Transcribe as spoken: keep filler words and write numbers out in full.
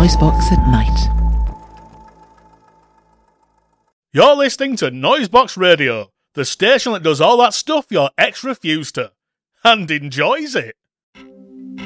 Noisebox at night. You're listening to Noisebox Radio, the station that does all that stuff your ex refused to, and enjoys it.